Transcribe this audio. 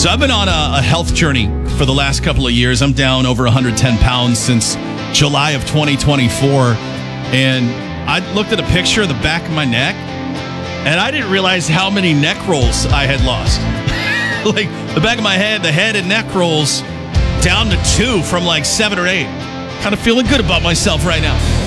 So I've been on a health journey for the last couple of years. I'm down over 110 pounds since July of 2024. And I looked at a picture of the back of my neck, and I didn't realize how many neck rolls I had lost. Like the back of my head, the head and neck rolls down to 2 from like 7 or 8. Kind of feeling good about myself right now.